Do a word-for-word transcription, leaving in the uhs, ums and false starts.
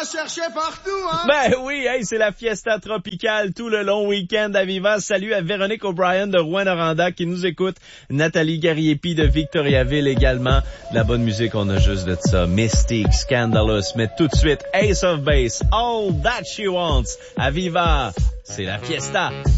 cherchait partout, hein? Ben oui, hey, c'est la fiesta tropicale tout le long week-end à Viva. Salut à Véronique O'Brien de Rouyn-Noranda qui nous écoute. Nathalie Gariepi de Victoriaville également. De la bonne musique, on a juste de ça. Mystique, Scandalous, mais tout de suite, Ace of Base, All That She Wants. À Viva, c'est la fiesta.